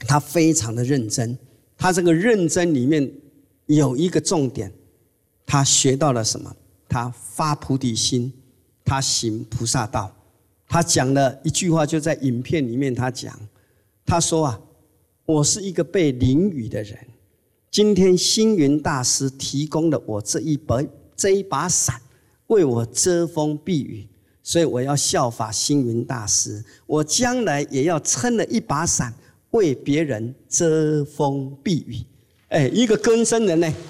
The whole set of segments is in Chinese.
他非常的认真，他这个认真里面有一个重点，他学到了什么？他发菩提心，他行菩萨道。他讲了一句话，就在影片里面他讲，他说啊，我是一个被淋雨的人，今天星云大师提供了我这一把伞，为我遮风避雨，所以我要效法星云大师，我将来也要撑了一把伞，为别人遮风避雨。一个更生人呢，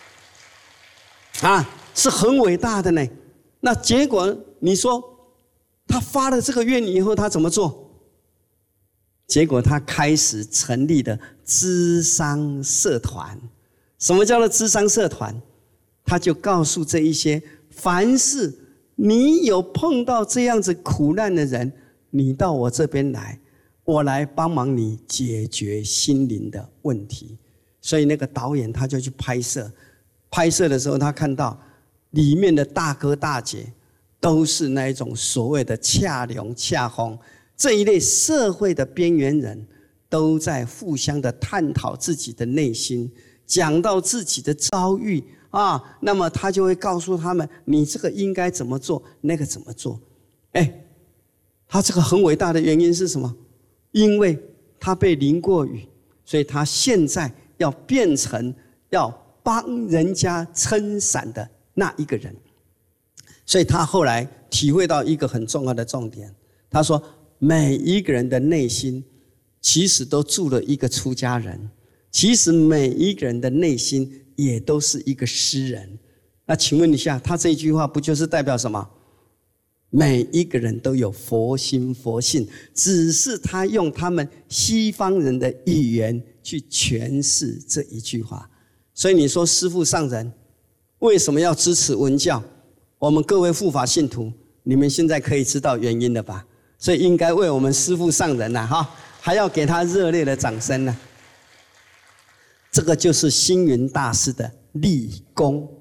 是很伟大的呢。那结果你说他发了这个愿以后，他怎么做？结果他开始成立了諮商社团。什么叫做諮商社团？他就告诉这一些，凡是你有碰到这样子苦难的人，你到我这边来，我来帮忙你解决心灵的问题。所以那个导演他就去拍摄，拍摄的时候他看到里面的大哥大姐都是那一种所谓的恰龙恰风这一类社会的边缘人，都在互相的探讨自己的内心，讲到自己的遭遇那么他就会告诉他们，你这个应该怎么做，那个怎么做。他这个很伟大的原因是什么？因为他被淋过雨，所以他现在要变成要帮人家撑伞的那一个人。所以他后来体会到一个很重要的重点，他说每一个人的内心其实都住了一个出家人，其实每一个人的内心也都是一个诗人。那请问一下，他这一句话不就是代表什么？每一个人都有佛心佛性，只是他用他们西方人的语言去诠释这一句话。所以你说师父上人为什么要支持文教？我们各位护法信徒，你们现在可以知道原因了吧？所以应该为我们师父上人还要给他热烈的掌声呢。这个就是星云大师的立功。